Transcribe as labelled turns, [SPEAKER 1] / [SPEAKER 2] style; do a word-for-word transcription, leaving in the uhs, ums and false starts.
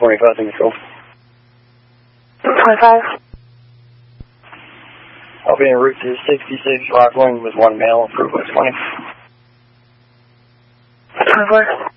[SPEAKER 1] twenty-five in control.
[SPEAKER 2] twenty-five.
[SPEAKER 1] I'll be en route to sixty-six Rockland with one male, approval twenty.
[SPEAKER 2] twenty-four.